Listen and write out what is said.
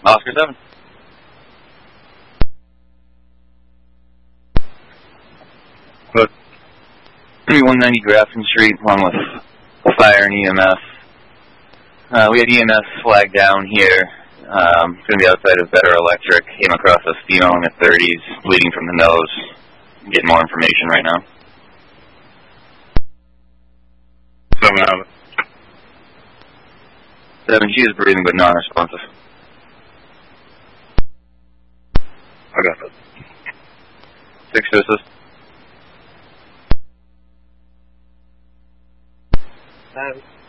Oscar 7. But 3190 Grafton Street, along with fire and EMS. We had EMS flag down here. It's going to be outside of Better Electric. Came across a female in her 30s, bleeding from the nose. I'm getting more information right now. 7 out of 7, she is breathing but non-responsive. I got that. 6 to assist. 7.